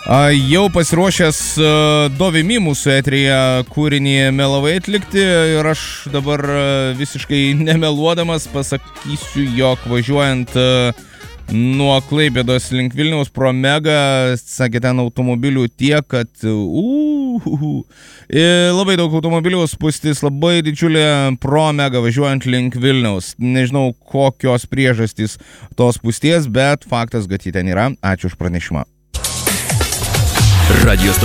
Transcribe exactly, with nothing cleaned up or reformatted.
Jau pasiruošęs Dovimi mūsų eteryje kūrinį melavai atlikti ir aš dabar visiškai nemeluodamas pasakysiu, jog važiuojant nuo Klaipėdos link Vilniaus pro Megą, sakė, ten automobilių tiek, kad uh, uh, uh. labai daug automobilių, spūstis labai didžiulė pro Megą važiuojant link Vilniaus. Nežinau, kokios priežastys tos spūsties, bet faktas, kad ji ten yra. Ačiū už pranešimą. Radio